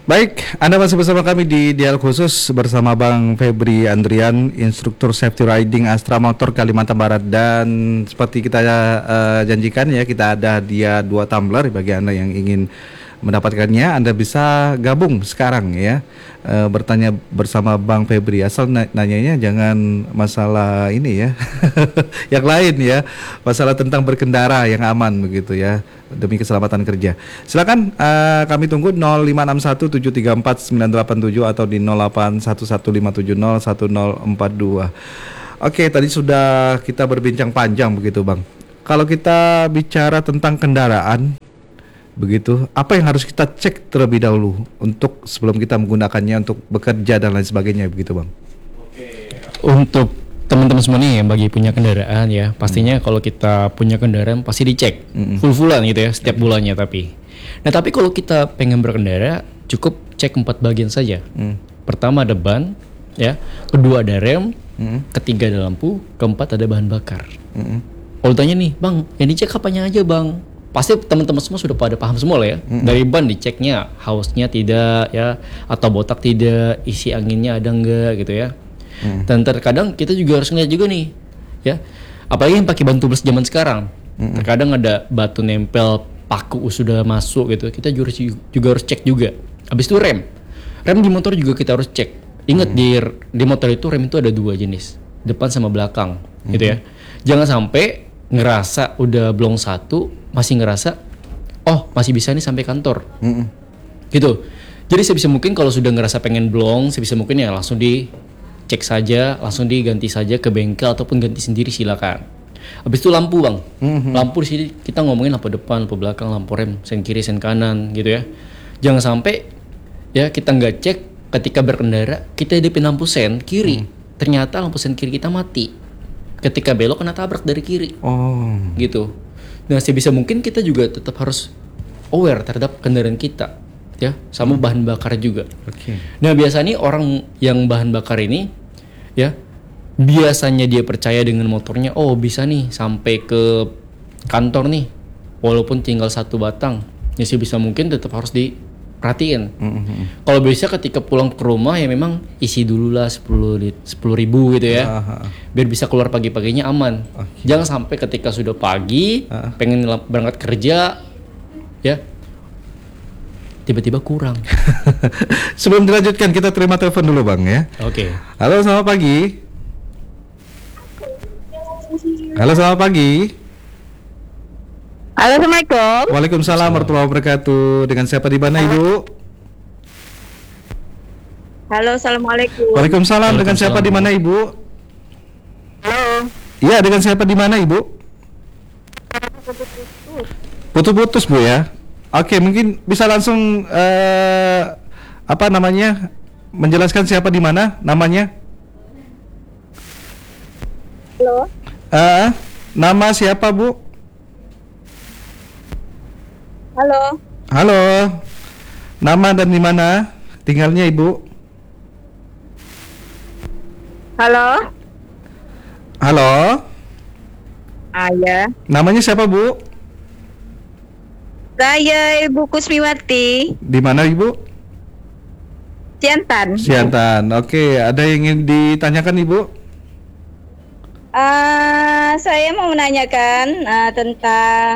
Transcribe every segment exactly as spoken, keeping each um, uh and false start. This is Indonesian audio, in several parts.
Baik, Anda masih bersama kami di Dialog Khusus bersama Bang Febri Andrian, instruktur safety riding Astra Motor Kalimantan Barat. Dan seperti kita uh, janjikan ya, kita ada hadiah dua tumbler bagi Anda yang ingin mendapatkannya. Anda bisa gabung sekarang ya, uh, bertanya bersama Bang Febri. Asal na- nanyanya jangan masalah ini ya, yang lain ya, masalah tentang berkendara yang aman begitu ya, demi keselamatan kerja. Silakan uh, kami tunggu nol lima enam satu tujuh tiga empat sembilan delapan tujuh atau di nol delapan satu satu lima tujuh nol satu nol empat dua. Oke, tadi sudah kita berbincang panjang begitu Bang. Kalau kita bicara tentang kendaraan begitu, apa yang harus kita cek terlebih dahulu untuk sebelum kita menggunakannya untuk bekerja dan lain sebagainya begitu Bang? Untuk teman-teman semua nih yang bagi punya kendaraan ya, pastinya hmm. kalau kita punya kendaraan pasti dicek hmm. full-fullan gitu ya setiap bulannya. Tapi nah tapi kalau kita pengen berkendara cukup cek empat bagian saja. hmm. Pertama ada ban ya, kedua ada rem, hmm. ketiga ada lampu, keempat ada bahan bakar. hmm. Kalau tanya nih Bang, yang dicek apanya aja Bang? Pasti teman-teman semua sudah pada paham semua lah ya. hmm. Dari ban diceknya hausnya tidak ya, atau botak tidak, isi anginnya ada enggak gitu ya. Hmm. Dan terkadang kita juga harus ngeliat juga nih ya, apalagi yang pakai ban tubeless zaman sekarang. hmm. Terkadang ada batu nempel, paku sudah masuk gitu, kita juga harus, juga harus cek juga. Habis itu rem rem di motor juga kita harus cek. Ingat hmm. di di motor itu rem itu ada dua jenis, depan sama belakang. hmm. Gitu ya. Jangan sampai ngerasa udah blong satu masih ngerasa oh masih bisa nih sampai kantor. hmm. Gitu. Jadi sebisa mungkin kalau sudah ngerasa pengen blong, sebisa mungkin ya langsung di cek saja, langsung diganti saja ke bengkel ataupun ganti sendiri silakan. Habis itu lampu Bang. Mm-hmm. Lampu di sini kita ngomongin lampu depan, lampu belakang, lampu rem, sen kiri, sen kanan gitu ya. Jangan sampai ya kita nggak cek ketika berkendara, kita hidupin lampu sen kiri, mm. ternyata lampu sen kiri kita mati. Ketika belok kena tabrak dari kiri. Oh. Gitu. Nah, sebisa mungkin kita juga tetap harus aware terhadap kendaraan kita. Ya, sama hmm. bahan bakar juga. Oke. Okay. Nah, biasanya orang yang bahan bakar ini ya, biasanya dia percaya dengan motornya, oh bisa nih sampai ke kantor nih walaupun tinggal satu batang. Ya sih bisa mungkin tetap harus diperhatiin. Mm-hmm. Kalau bisa ketika pulang ke rumah ya memang isi dulu lah sepuluh ribu gitu ya. Uh-huh. Biar bisa keluar pagi-paginya aman. Okay. Jangan sampai ketika sudah pagi uh-huh. pengen berangkat kerja ya tiba-tiba kurang. Sebelum dilanjutkan kita terima telepon dulu Bang ya. Oke. Okay. Halo, selamat pagi. Halo, selamat pagi. Halo, Assalamualaikum. Waalaikumsalam warahmatullahi wabarakatuh. Dengan siapa di mana Ibu? Halo, Assalamualaikum. Waalaikumsalam. Dengan siapa di mana Ibu? Halo. Iya, dengan siapa di mana Ibu? Putus-putus Bu ya. Oke, mungkin bisa langsung uh, apa namanya menjelaskan siapa di mana namanya? Halo. Uh, nama siapa Bu? Halo. Halo. Nama dan di mana tinggalnya Ibu? Halo. Halo. Ayah. Namanya siapa Bu? Saya Ibu Kusmiwati. Di mana Ibu? Siantan. Siantan. Oke, ada yang ingin ditanyakan Ibu? Uh, saya mau menanyakan uh, tentang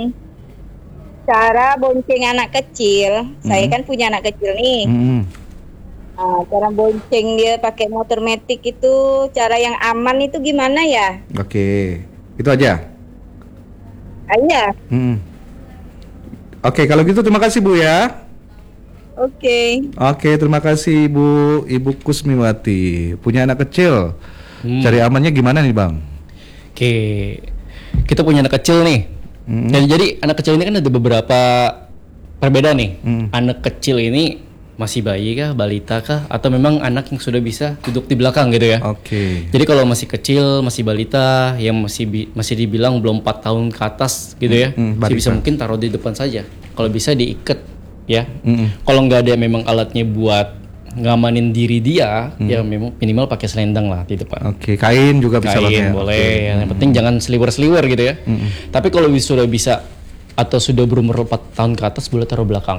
cara bonceng anak kecil. Hmm. Saya kan punya anak kecil nih. Hmm. Uh, cara bonceng dia pakai motor metik itu cara yang aman itu gimana ya? Oke, itu aja. Iya. Hmm. Oke, kalau gitu terima kasih Bu ya. Oke. Oke, terima kasih Ibu Ibu Kusmiwati. Punya anak kecil. Hmm. Cari amannya gimana nih Bang? Oke, kita punya anak kecil nih. Hmm. Dan jadi anak kecil ini kan ada beberapa perbedaan nih. Hmm. Anak kecil ini masih bayi kah, balita kah, atau memang anak yang sudah bisa duduk di belakang gitu ya? Oke. Okay. Jadi kalau masih kecil, masih balita, yang masih bi- masih dibilang belum empat tahun ke atas gitu ya, hmm, masih bisa mungkin taruh di depan saja. Kalau bisa diikat ya. Hmm. Kalau nggak ada memang alatnya buat ngamanin diri dia, hmm. ya memang minimal pakai selendang lah di depan. Oke, okay. Kain juga bisa. Kain boleh. Okay. Yang penting hmm. jangan seliwer-seliwer gitu ya. Hmm. Tapi kalau sudah bisa atau sudah berumur empat tahun ke atas boleh taruh belakang.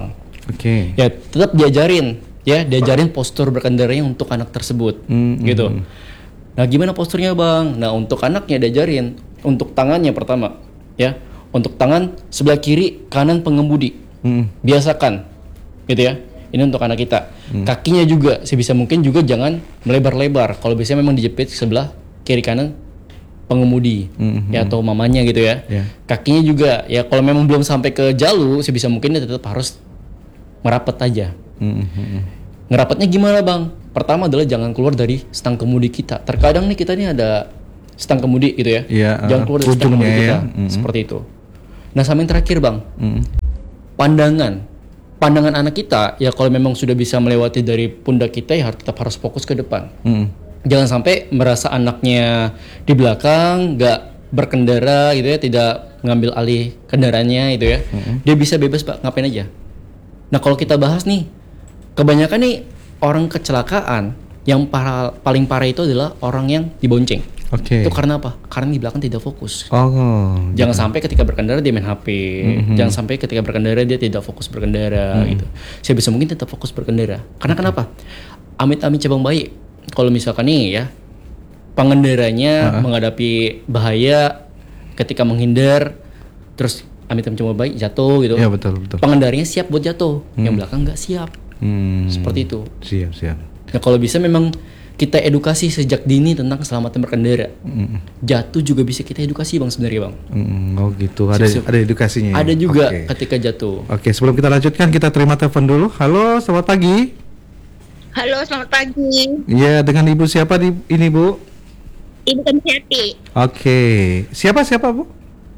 Oke. Ya tetap diajarin, ya diajarin postur berkendaranya untuk anak tersebut, Hmm, gitu. hmm. Nah gimana posturnya bang? Nah untuk anaknya diajarin, untuk tangannya pertama, ya untuk tangan sebelah kiri kanan pengemudi, Hmm. biasakan, gitu ya. Ini untuk anak kita. Kakinya juga sebisa mungkin juga jangan melebar-lebar. Kalau biasanya memang dijepit sebelah kiri kanan pengemudi, Hmm, ya atau mamanya gitu ya. Ya. Kakinya juga, ya kalau memang belum sampai ke jalur, sebisa mungkin dia tetap harus merapat aja. Hmm, hmm. Ngerapatnya gimana bang? Pertama adalah jangan keluar dari stang kemudi kita. Terkadang nih kita nih ada stang kemudi gitu ya. Iya, Jangan uh, keluar dari stang ujungnya kemudi kita. ya. Mm-mm. Seperti itu. Nah sama yang terakhir bang, Hmm. pandangan. Pandangan anak kita ya kalau memang sudah bisa melewati dari pundak kita ya tetap harus fokus ke depan. Hmm. Jangan sampai merasa anaknya di belakang nggak berkendara gitu ya, tidak mengambil alih kendaraannya gitu ya. Dia bisa bebas pak ngapain aja. Nah kalau kita bahas nih, kebanyakan nih orang kecelakaan yang para, paling parah itu adalah orang yang dibonceng. Oke. Itu karena apa? Karena di belakang tidak fokus. Oh. Jangan sampai ketika berkendara dia main H P. Jangan sampai ketika berkendara dia tidak fokus berkendara gitu. Saya bisa mungkin tetap fokus berkendara. Karena kenapa? Amit-amit cabang bayi. Kalau misalkan nih ya, pengendaranya menghadapi bahaya ketika menghindar, terus amit-amit cabang bayi jatuh gitu. Iya betul betul. Pengendaranya siap buat jatuh, yang belakang nggak siap. Hmm. Seperti itu. Siap siap. Nah kalau bisa memang kita edukasi sejak dini tentang keselamatan berkendara. Jatuh juga bisa kita edukasi bang sebenarnya bang. Hmm, oh gitu. Ada Siap, siap. ada edukasinya. ya? Ada juga Oke. ketika jatuh. Oke, sebelum kita lanjutkan kita terima telepon dulu. Halo, selamat pagi. Halo, selamat pagi. Iya, dengan Ibu siapa di ini, Bu? Ibu Kamsiati. Oke. Siapa siapa, Bu?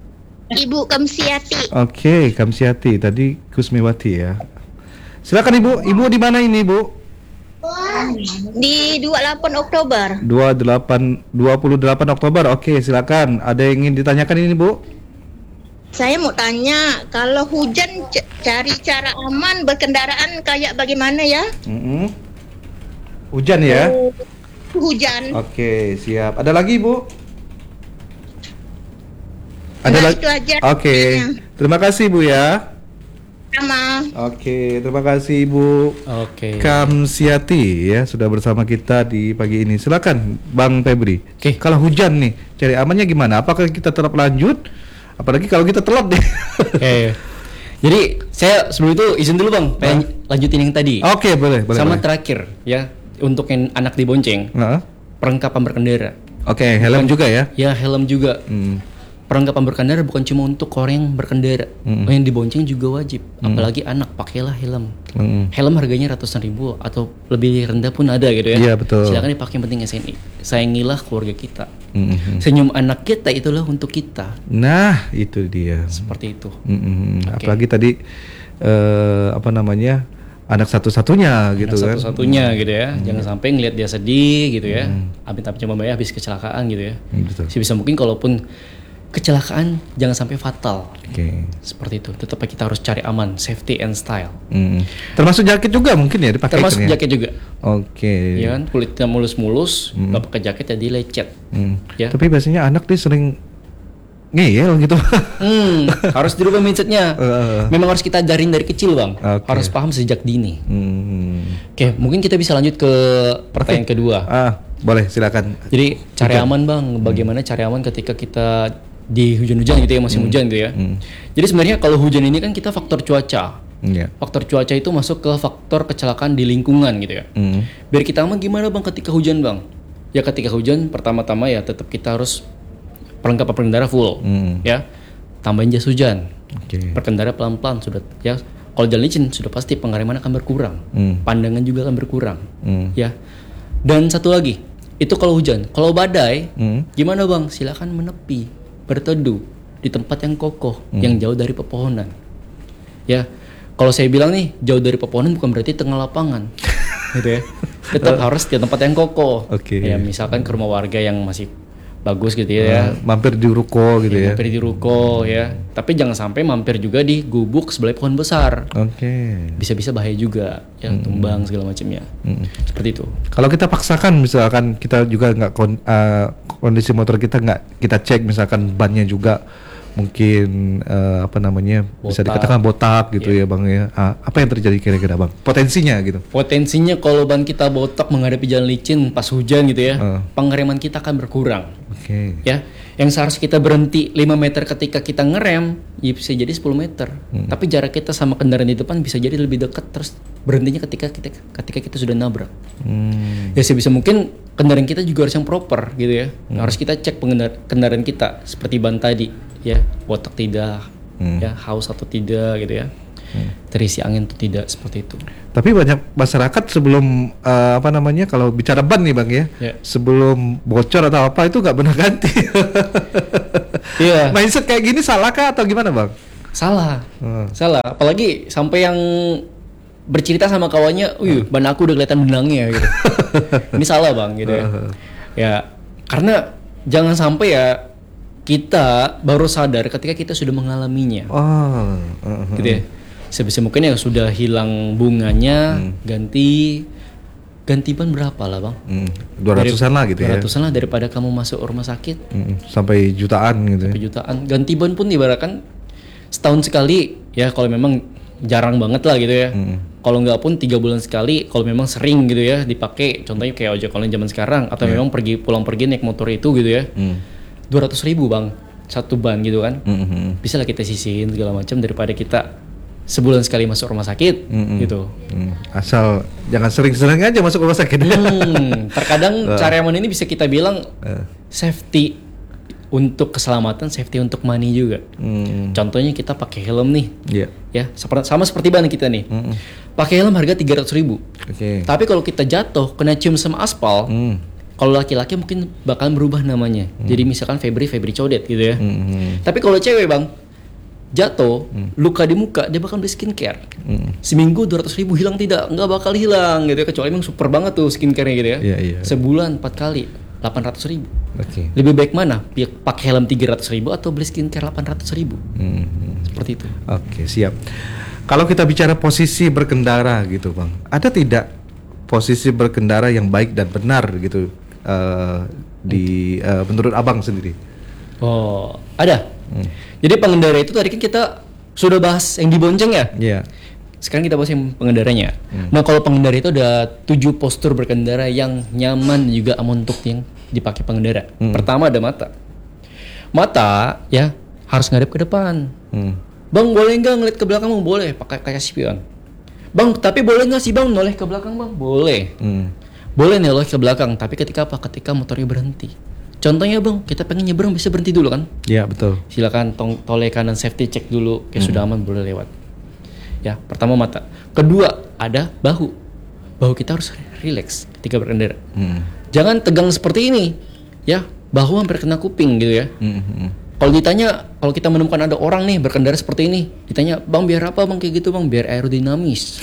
Ibu Kamsiati. Oke, Kamsiati. Tadi Kusmiwati ya. Silakan Ibu. Ibu di mana ini, Bu? Di dua puluh delapan Oktober. dua puluh delapan dua puluh delapan Oktober. Oke, silakan. Ada yang ingin ditanyakan ini, Bu? Saya mau tanya, kalau hujan c- cari cara aman berkendaraan kayak bagaimana ya? Mm-mm. Hujan ya? Hujan. Oke, siap. Ada lagi, Bu? Ada Nah, lagi? itu aja. Oke. Terima kasih, Bu ya. Sama. Oke, terima kasih Ibu Oke. Kamsiati ya sudah bersama kita di pagi ini. Silakan Bang Febri. Oke. Kalau hujan nih, cari amannya gimana? Apakah kita tetap lanjut? Apalagi kalau kita telat deh. Oke. Jadi saya sebelum itu izin dulu bang, pengen lanjutin yang tadi. Oke, boleh, boleh. Sama boleh. terakhir ya, untuk yang anak dibonceng, Heeh. perlengkapan berkendara. Oke, helm juga ya. Ya helm juga. Hmm. Perlengkapan berkendara bukan cuma untuk orang yang berkendara, Mm. yang dibonceng juga wajib. Apalagi anak, pakailah helm. Mm. Helm harganya ratusan ribu atau lebih rendah pun ada gitu ya. Iya, betul. Silakan dipakai, yang penting sayangi, sayangilah keluarga kita. Mm-mm. Senyum anak kita itulah untuk kita. Nah, itu dia. Seperti itu. Mm-mm. Oke. Apalagi tadi eh, apa namanya? Anak satu-satunya gitu kan. Satu-satunya gitu ya. Jangan sampai ngelihat dia sedih gitu ya. Amit-amit cuma bayar habis kecelakaan gitu ya. Mm, betul. Sebisa mungkin kalaupun kecelakaan jangan sampai fatal. Oke. Seperti itu. Tetap kita harus cari aman, safety and style. Mm. Termasuk jaket juga mungkin ya dipakai. Termasuk kan ya? jaket juga. Oke. Ya kan kulitnya mulus-mulus, nggak pakai jaket jadi lecet. Hmm. Ya. Tapi biasanya anak nih sering ngeyel gitu. Hmm, harus dirubah mindsetnya. Uh. Memang harus kita ajarin dari kecil bang. Oke. Harus paham sejak dini. Hmm. Oke, mungkin kita bisa lanjut ke pertanyaan kedua. Ah, boleh silakan. Jadi cari aman bang, bagaimana cari aman ketika kita di hujan-hujan gitu ya, masih hujan gitu ya. Hmm. Jadi sebenarnya kalau hujan ini kan kita faktor cuaca. Iya. Faktor cuaca itu masuk ke faktor kecelakaan di lingkungan gitu ya. Hmm. Biar kita aman gimana bang ketika hujan bang? Ya ketika hujan pertama-tama ya tetap kita harus perlengkapan pengendara full, Hmm. ya. Tambahin jas hujan. Oke. Berkendara pelan-pelan sudah ya. Kalau jalan licin sudah pasti pengereman akan berkurang. Hmm. Pandangan juga akan berkurang. Hmm. Ya. Dan satu lagi, itu kalau hujan. Kalau badai, Hmm. gimana bang? Silakan menepi, berteduh di tempat yang kokoh, Hmm. yang jauh dari pepohonan. Ya, kalau saya bilang nih jauh dari pepohonan bukan berarti tengah lapangan, gitu ya. Tetap harus di tempat yang kokoh. Oke. Ya, misalkan ke rumah warga yang masih bagus gitu ya. Ah, mampir di ruko gitu ya. Mampir di ruko ya. Tapi jangan sampai mampir juga di gubuk sebelah pohon besar. Oke. Bisa-bisa bahaya juga, ya tumbang segala macamnya. Hmm. Seperti itu. Kalau kita paksakan misalkan kita juga nggak kon- eh, kondisi motor kita nggak kita cek misalkan bannya juga mungkin uh, apa namanya botak. Bisa dikatakan botak gitu yeah. ya bang ya. Uh, apa yang terjadi kira-kira bang? Potensinya gitu? Potensinya kalau ban kita botak menghadapi jalan licin pas hujan gitu ya, uh. pengereman kita akan berkurang. Oke. Okay. Ya, yang seharusnya kita berhenti lima meter ketika kita ngerem, ya bisa jadi sepuluh meter. Hmm. Tapi jarak kita sama kendaraan di depan bisa jadi lebih dekat, terus berhentinya ketika kita ketika kita sudah nabrak. Hmm. Ya sebisa mungkin kendaraan kita juga harus yang proper gitu ya. Hmm. Harus kita cek pengendar- kendaraan kita seperti ban tadi. Ya, botak tidak, hmm. ya haus atau tidak gitu ya, hmm. terisi angin atau tidak, seperti itu. Tapi banyak masyarakat sebelum uh, apa namanya kalau bicara ban nih bang ya, yeah. sebelum bocor atau apa itu nggak benar ganti. Iya. Yeah. Mindset kayak gini salah kah atau gimana bang? Salah, hmm. salah. Apalagi sampai yang bercerita sama kawannya, "Wih, hmm. ban aku udah kelihatan benangnya," gitu. Ini salah bang, gitu ya. Uh. Ya, karena jangan sampai ya. Kita baru sadar ketika kita sudah mengalaminya, oh, uh-huh. gitu ya. Sebisa mungkin yang sudah hilang bunganya, hmm. ganti ganti ban berapa lah bang? Hmm. dua ratusan lah gitu ya. dua ratusan lah daripada kamu masuk rumah sakit. Hmm. Sampai jutaan gitu. Sampai jutaan. Ganti ban pun ibaratkan setahun sekali ya kalau memang jarang banget lah gitu ya. Hmm. Kalau nggak pun tiga bulan sekali. Kalau memang sering gitu ya dipakai. Contohnya kayak ojek online zaman sekarang atau yeah. memang pergi pulang pergi naik motor itu gitu ya. Hmm. dua ratus ribu bang satu ban gitu kan, mm-hmm. bisa lah kita sisihin segala macam daripada kita sebulan sekali masuk rumah sakit, mm-hmm. gitu. Mm. Asal jangan sering-sering aja masuk rumah sakit. Hmm, terkadang uh. cara yang ini bisa kita bilang uh. safety untuk keselamatan, safety untuk money juga. Mm. Contohnya kita pakai helm nih, yeah. ya seperti sama seperti ban kita nih, mm-hmm. pakai helm harga tiga ratus ribu. Okay. Tapi kalau kita jatuh kena cium sama aspal. Mm. Kalau laki-laki mungkin bakal berubah namanya. Hmm. Jadi misalkan Febri, Febri Codet gitu ya. Hmm. Tapi kalau cewek bang, jatuh, hmm. luka di muka, dia bakal beli skincare. Hmm. Seminggu dua ratus ribu hilang tidak? Nggak bakal hilang gitu ya. Kecuali emang super banget tuh skincare-nya gitu ya. Yeah, yeah. Sebulan empat kali, delapan ratus ribu. Okay. Lebih baik mana? Pakai helm tiga ratus ribu atau beli skincare delapan ratus ribu? Hmm. Seperti itu. Oke, okay, siap. Kalau kita bicara posisi berkendara gitu bang, ada tidak posisi berkendara yang baik dan benar gitu? Uh, di uh, menurut abang sendiri. Oh, ada. Hmm. Jadi pengendara itu tadi kan kita sudah bahas yang dibonceng ya. Iya. Yeah. Sekarang kita bahas yang pengendaranya. Hmm. Nah kalau pengendara itu ada tujuh postur berkendara yang nyaman juga aman untuk yang dipakai pengendara. Hmm. Pertama ada mata. Mata ya harus ngadep ke depan. Hmm. Bang boleh nggak ngeliat ke belakang? Boleh. Pakai kayak spion. Bang tapi boleh nggak sih bang noleh ke belakang bang? Boleh. Hmm. Boleh nih loh ke belakang, tapi ketika apa? Ketika motornya berhenti. Contohnya bang, kita pengen nyebrang bisa berhenti dulu kan? Iya betul. Silakan tong- toleh kanan safety check dulu, kayak hmm. sudah aman boleh lewat. Ya, pertama mata. Kedua ada bahu. Bahu kita harus relax ketika berkendara. Hmm. Jangan tegang seperti ini, ya. Bahu hampir kena kuping gitu ya. Hmm. Hmm. Kalau ditanya, kalau kita menemukan ada orang nih berkendara seperti ini, ditanya, bang biar apa bang kayak gitu bang? Biar aerodinamis.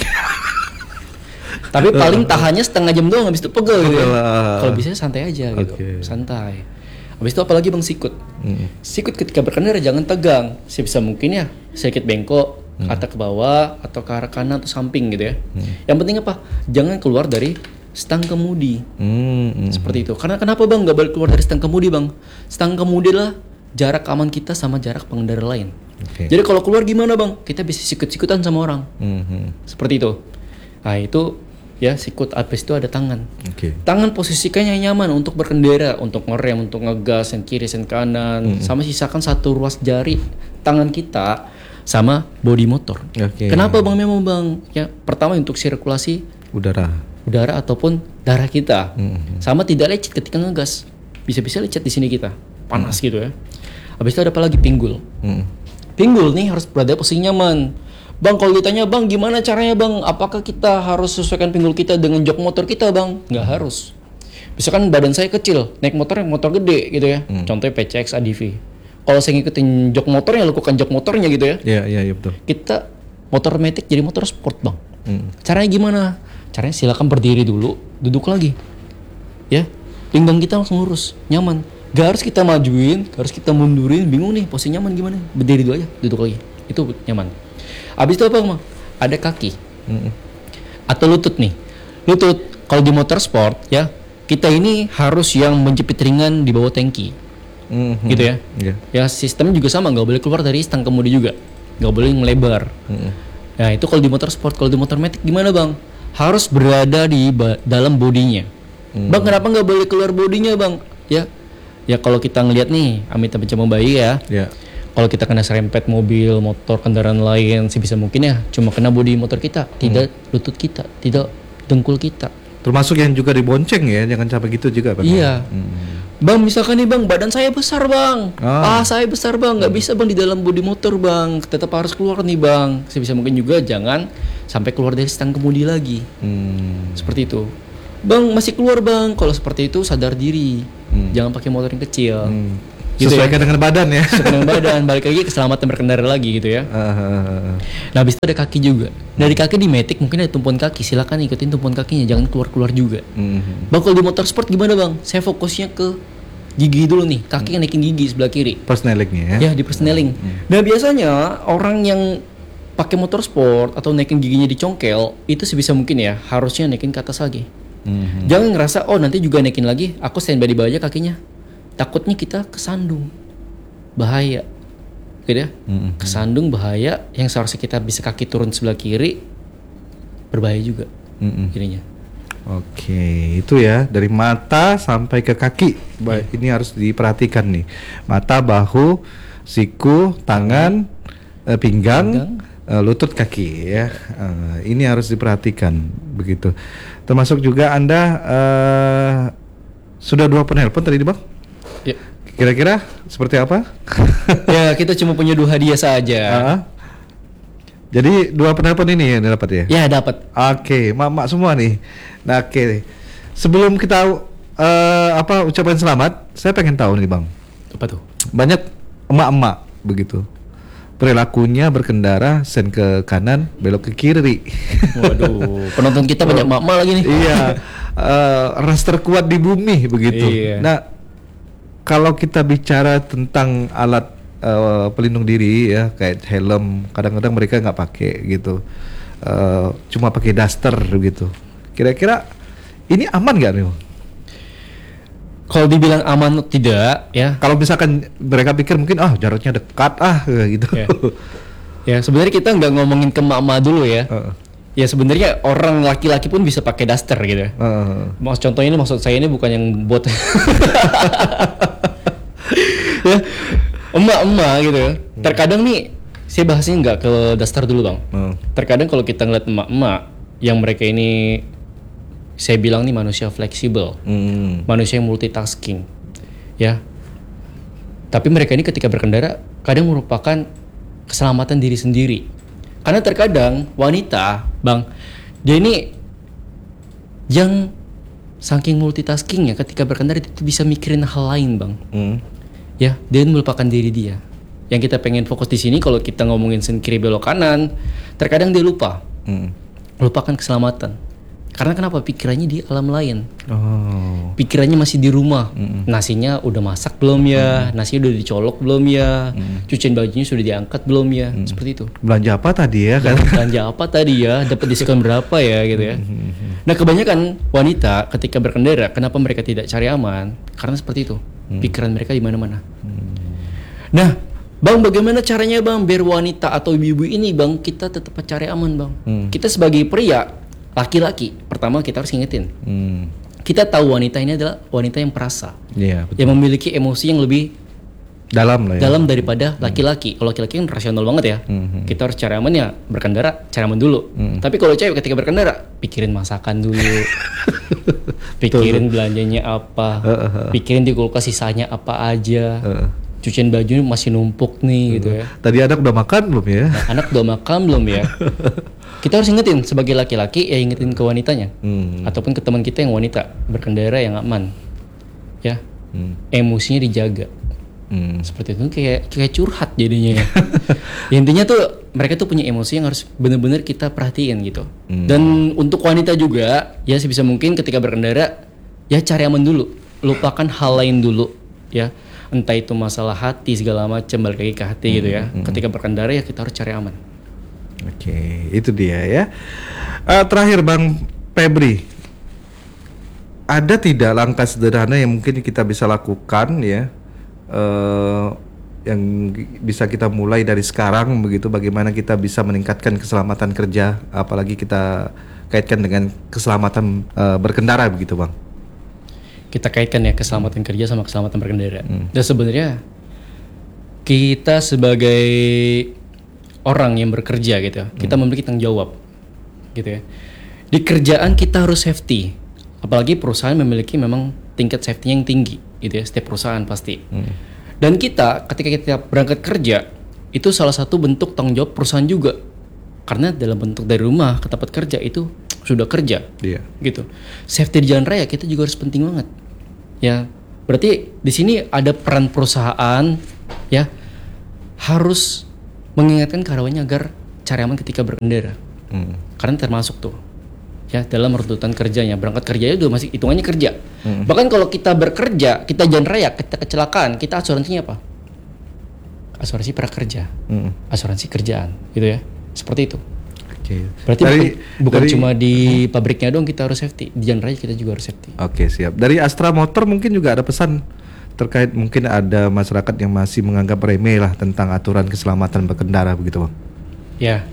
Tapi paling tahannya setengah jam doang, habis itu pegel gitu ya. Kalau bisa santai aja gitu, okay. santai. Habis itu apalagi bang sikut. Hmm. Sikut ketika berkendara jangan tegang. Sebisa mungkin ya sedikit bengkok, hmm. atau ke bawah atau ke arah kanan atau samping gitu ya. Hmm. Yang penting apa? Jangan keluar dari stang kemudi. Hmm. Hmm. Seperti itu. Karena kenapa bang nggak boleh keluar dari stang kemudi bang? Stang kemudi lah jarak aman kita sama jarak pengendara lain. Okay. Jadi kalau keluar gimana bang? Kita bisa sikut-sikutan sama orang. Hmm. Seperti itu. Nah itu ya sikut, habis itu ada tangan. Okay. Tangan posisikan yang nyaman untuk berkendara, untuk ngerem, untuk ngegas, yang kiri, yang kanan. Mm-hmm. Sama sisakan satu ruas jari tangan kita sama bodi motor. Okay. Kenapa bang memang bang? Ya pertama untuk sirkulasi udara, udara ataupun darah kita. Mm-hmm. Sama tidak lecet ketika ngegas. Bisa-bisa lecet di sini kita, panas mm-hmm. gitu ya. Habis itu ada apa lagi? Pinggul. Mm-hmm. Pinggul nih harus berada posisi nyaman. Bang, kalau ditanya bang gimana caranya bang? Apakah kita harus sesuaikan pinggul kita dengan jok motor kita bang? Nggak harus. Misalkan badan saya kecil, naik motor motor gede gitu ya. Hmm. Contohnya P C X A D V. Kalau saya ngikutin jok motornya, lakukan jok motornya gitu ya. Iya, iya, iya betul. Kita motor matic jadi motor sport bang. Hmm. Caranya gimana? Caranya silakan berdiri dulu, duduk lagi. Ya, pinggang kita langsung lurus, nyaman. Gak harus kita majuin, gak harus kita mundurin, bingung nih posisi nyaman gimana? Berdiri dulu aja, duduk lagi. Itu nyaman. Abis itu apa bang? Ada kaki mm-hmm. atau lutut nih. Lutut kalau di motor sport ya kita ini harus yang menjepit ringan di bawah tangki. mm-hmm. gitu ya. Yeah. Ya sistemnya juga sama, nggak boleh keluar dari stang kemudi juga, nggak boleh melebar. Mm-hmm. Nah itu kalau di motor sport, kalau di motor matic gimana bang? Harus berada di ba- dalam bodinya. Mm. Bang kenapa nggak boleh keluar bodinya bang? Ya, ya kalau kita ngelihat nih, amit-amit sama bayi ya. Yeah. Kalau kita kena serempet mobil, motor, kendaraan lain, sebisa mungkin ya cuma kena bodi motor kita, tidak hmm. lutut kita, tidak dengkul kita. Termasuk yang juga dibonceng ya, jangan sampai gitu juga bang. Iya. Hmm. Bang misalkan nih bang, badan saya besar bang, ah, ah saya besar bang, nggak hmm. bisa bang di dalam bodi motor bang, tetap harus keluar nih bang. Sebisa mungkin juga jangan sampai keluar dari stang kemudi lagi. Hmm. Seperti itu. Bang masih keluar bang, kalau seperti itu sadar diri, hmm. jangan pakai motor yang kecil. Hmm. Gitu sesuaikan ya? Dengan badan ya. Sesuaikan dengan badan, balik lagi keselamatan berkendara lagi gitu ya. Uh, nah habis itu ada kaki juga. Dari kaki di matic mungkin ada tumpuan kaki, silakan ikutin tumpuan kakinya, jangan keluar-keluar juga. Uh-huh. Bang kalau di motor sport gimana bang? Saya fokusnya ke gigi dulu nih, kaki yang naikin gigi sebelah kiri. Persneling ya? Ya di persneling. Uh-huh. Nah biasanya orang yang pakai motor sport atau naikin giginya di congkel itu sebisa mungkin ya harusnya naikin ke atas lagi. Uh-huh. Jangan ngerasa oh nanti juga naikin lagi, aku standby di bawah aja kakinya. Takutnya kita kesandung, bahaya, gitu ya. Mm-hmm. Kesandung bahaya, yang seharusnya kita bisa kaki turun sebelah kiri, berbahaya juga, mm-hmm. jadinya. Oke, itu ya dari mata sampai ke kaki, ba- yeah. Ini harus diperhatikan nih, mata, bahu, siku, tangan, eh, pinggang, pinggang. Eh, lutut, kaki ya. Uh, ini harus diperhatikan begitu. Termasuk juga Anda uh, sudah dua penelpon tadi bang? Ya. Kira-kira seperti apa? Ya kita cuma punya dua hadiah saja. Uh-huh. Jadi dua penelpon ini yang dapat ya? Ya dapat. Oke, mak-mak semua nih. Nah oke, okay. Sebelum kita uh, apa ucapan selamat, saya pengen tahu nih bang. Apa tuh? Banyak emak-emak begitu. Perilakunya berkendara sen ke kanan, belok ke kiri. Waduh, penonton kita banyak emak-emak lagi nih. Iya, uh, ras terkuat di bumi begitu. Iya. Nah. Kalau kita bicara tentang alat uh, pelindung diri ya kayak helm, kadang-kadang mereka nggak pakai gitu, uh, cuma pakai daster gitu. Kira-kira ini aman nggak nih? Kalau dibilang aman tidak ya. Kalau misalkan mereka pikir mungkin ah jaraknya dekat ah gitu. Ya, ya sebenarnya kita nggak ngomongin ke mama dulu ya. Uh. Ya sebenarnya orang laki-laki pun bisa pakai daster gitu. Uh. Maksud contohnya ini maksud saya ini bukan yang buat ya, emak-emak gitu ya. Terkadang nih saya bahasnya nggak ke daster dulu bang. Uh. Terkadang kalau kita ngeliat emak-emak yang mereka ini saya bilang nih manusia fleksibel, mm. manusia yang multitasking, ya. Tapi mereka ini ketika berkendara kadang merupakan keselamatan diri sendiri. Karena terkadang wanita, bang, dia ini yang saking multitaskingnya ketika berkendara itu bisa mikirin hal lain, bang. Mm. Ya, dia melupakan diri dia. Yang kita pengen fokus di sini kalau kita ngomongin sen kiri belok kanan, terkadang dia lupa, mm. lupakan keselamatan. Karena kenapa? Pikirannya di alam lain. Oh. Pikirannya masih di rumah. Mm-mm. Nasinya udah masak belum ya? Mm. Nasinya udah dicolok belum ya? Mm. Cucian bajunya sudah diangkat belum ya? Mm. Seperti itu. Belanja apa tadi ya kan? Belanja apa tadi ya? Dapat diskon berapa ya gitu ya? Mm-hmm. Nah kebanyakan wanita ketika berkendara, kenapa mereka tidak cari aman? Karena seperti itu. Mm. Pikiran mereka di mana-mana. Mm. Nah, bang, bagaimana caranya bang biar wanita atau ibu-ibu ini bang kita tetap cari aman bang? Mm. Kita sebagai pria, laki-laki, pertama kita harus ingetin. Hmm. Kita tahu wanita ini adalah wanita yang perasa, yeah, yang memiliki emosi yang lebih dalam lah ya. Dalam daripada hmm. laki-laki. Kalau laki-laki kan rasional banget ya. Hmm. Kita harus cari aman ya, berkendara cari aman dulu. Hmm. Tapi kalau cewek ketika berkendara, pikirin masakan dulu, pikirin belanjanya apa, uh, uh, uh. pikirin di kulkas sisanya apa aja. Uh. Cucian baju masih numpuk nih uh. gitu ya. Tadi anak udah makan belum ya? Nah, anak udah makan belum ya? Kita harus ingetin sebagai laki-laki ya, ingetin ke wanitanya hmm. ataupun ke teman kita yang wanita berkendara yang aman ya, hmm. emosinya dijaga, hmm. seperti itu kayak kayak curhat jadinya ya. Intinya tuh mereka tuh punya emosi yang harus benar-benar kita perhatiin gitu. hmm. Dan untuk wanita juga ya sebisa mungkin ketika berkendara ya cari aman dulu, lupakan hal lain dulu ya, entah itu masalah hati segala macam, balik lagi ke hati hmm. gitu ya. hmm. Ketika berkendara ya kita harus cari aman. Oke, itu dia ya. Uh, terakhir Bang Febri, ada tidak langkah sederhana yang mungkin kita bisa lakukan ya uh, yang bisa kita mulai dari sekarang begitu, bagaimana kita bisa meningkatkan keselamatan kerja, apalagi kita kaitkan dengan keselamatan uh, berkendara begitu Bang. Kita kaitkan ya keselamatan kerja sama keselamatan berkendara. Hmm. Dan sebenarnya kita sebagai orang yang bekerja gitu, hmm. kita memiliki tanggung jawab gitu ya. Di kerjaan kita harus safety, apalagi perusahaan memiliki memang tingkat safety yang tinggi gitu ya, setiap perusahaan pasti. Hmm. Dan kita ketika kita berangkat kerja itu salah satu bentuk tanggung jawab perusahaan juga, karena dalam bentuk dari rumah ke tempat kerja itu sudah kerja, yeah. gitu. Safety di jalan raya kita juga harus penting banget, ya. Berarti di sini ada peran perusahaan, ya, harus mengingatkan karyawannya agar cari aman ketika berkendara, hmm. karena termasuk tuh, ya, dalam runtutan kerjanya. Berangkat kerjanya udah masih hitungannya kerja. Hmm. Bahkan kalau kita bekerja, kita jalan raya, kita kecelakaan, kita asuransinya apa? Asuransi prakerja, hmm. asuransi kerjaan, gitu ya, seperti itu. Oke. Okay. Berarti dari, bukan, bukan dari, cuma di pabriknya doang kita harus safety, di jalan raya kita juga harus safety. Oke, okay, siap. Dari Astra Motor mungkin juga ada pesan terkait, mungkin ada masyarakat yang masih menganggap remeh lah tentang aturan keselamatan berkendara begitu Bang. Ya.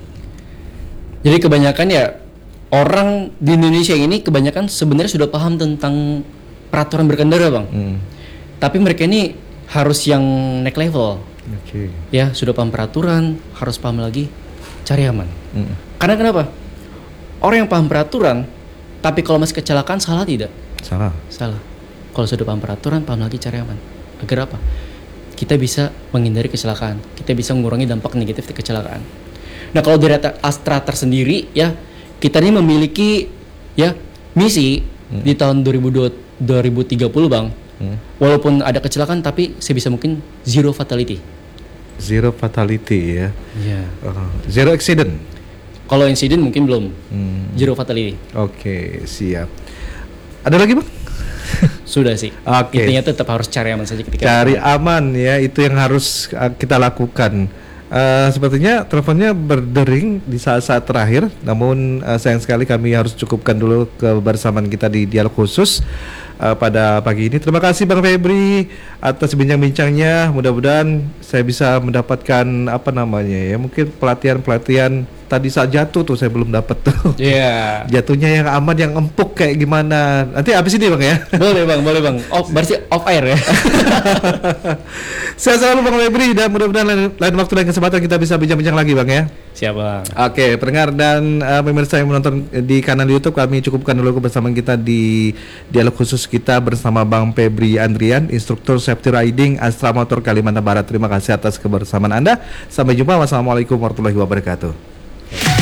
Jadi kebanyakan ya orang di Indonesia ini kebanyakan sebenarnya sudah paham tentang peraturan berkendara Bang. Hmm. Tapi mereka ini harus yang next level. Oke. Okay. Ya, sudah paham peraturan, harus paham lagi cari aman. Hmm. Karena kenapa? Orang yang paham peraturan, tapi kalau masih kecelakaan salah tidak? Salah. Salah. Kalau sudah paham peraturan, paham lagi cari aman. Agar apa? Kita bisa menghindari kecelakaan. Kita bisa mengurangi dampak negatif dari kecelakaan. Nah, kalau dari Astra tersendiri, ya, kita ini memiliki ya misi hmm. di tahun dua ribu tiga puluh Bang. Hmm. Walaupun ada kecelakaan, tapi sebisa mungkin zero fatality. Zero fatality ya. Iya. Uh, zero accident. Kalau insiden mungkin belum. Hmm. Zero fatality. Oke, okay, siap. Ada lagi Bang? Sudah sih. Okay. Intinya tetap harus cari aman saja ketika cari aman ya, itu yang harus kita lakukan. Uh, sepertinya teleponnya berdering di saat-saat terakhir, namun uh, sayang sekali kami harus cukupkan dulu kebersamaan kita di dialog khusus uh, pada pagi ini. Terima kasih Bang Febri atas bincang-bincangnya. Mudah-mudahan saya bisa mendapatkan apa namanya ya, mungkin pelatihan-pelatihan. Tadi saat jatuh tuh saya belum dapat tuh. Iya. Yeah. Jatuhnya yang aman, yang empuk kayak gimana. Nanti habis ini Bang ya. Boleh Bang, boleh Bang. Off, berarti off air ya. Saya selalu Bang Febri, dan mudah-mudahan lain, lain waktu dan kesempatan kita bisa bincang-bincang lagi Bang ya. Siap Bang. Oke, pendengar dan uh, pemirsa yang menonton di kanal YouTube, kami cukupkan dulu kebersamaan kita di dialog khusus kita bersama Bang Febri Andrian, instruktur safety riding Astra Motor Kalimantan Barat. Terima kasih atas kebersamaan Anda. Sampai jumpa. Wassalamualaikum warahmatullahi wabarakatuh.